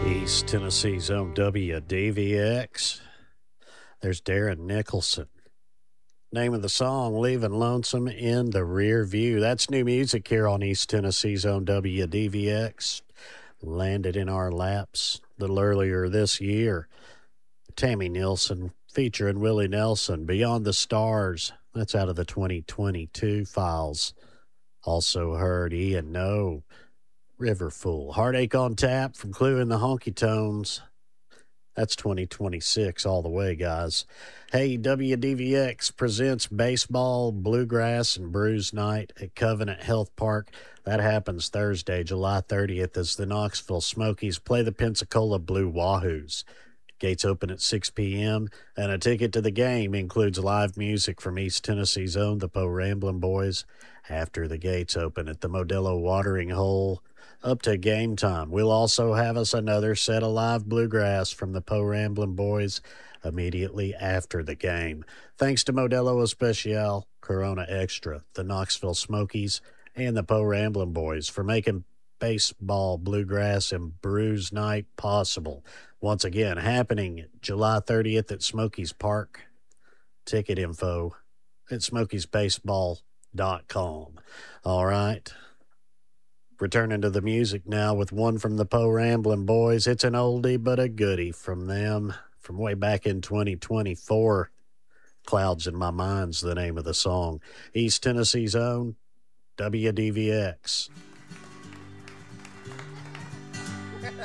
East Tennessee's own WDVX. There's Darren Nicholson. Name of the song, Leaving Lonesome in the Rear View. That's new music here on East Tennessee's own WDVX. Landed in our laps a little earlier this year. Tammy Nielsen featuring Willie Nelson, Beyond the Stars. That's out of the 2022 files. Also heard Ian No, Riverful. Heartache on Tap from Clue and the Honky Tones. That's 2026 all the way, guys. Hey, WDVX presents Baseball, Bluegrass, and Brews Night at Covenant Health Park. That happens Thursday, July 30th, as the Knoxville Smokies play the Pensacola Blue Wahoos. Gates open at 6 p.m., and a ticket to the game includes live music from East Tennessee's own the Po Ramblin' Boys after the gates open at the Modelo Watering Hole. Up to game time. We'll also have us another set of live bluegrass from the Po Ramblin' Boys immediately after the game. Thanks to Modelo Especial, Corona Extra, the Knoxville Smokies, and the Po Ramblin' Boys for making Baseball, Bluegrass, and Brews Night possible. Once again, happening July 30th at Smokies Park. Ticket info at smokiesbaseball.com. All right. Returning to the music now with one from the Po Ramblin' Boys. It's an oldie but a goodie from them from way back in 2024. Clouds in My Mind's the name of the song. East Tennessee's own WDVX.